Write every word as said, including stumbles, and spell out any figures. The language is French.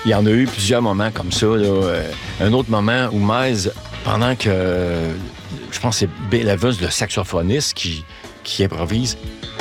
Il y en a eu plusieurs moments comme ça. Là. Euh, un autre moment où Miles, pendant que, euh, je pense que c'est Bill Evans, le saxophoniste, qui, qui improvise,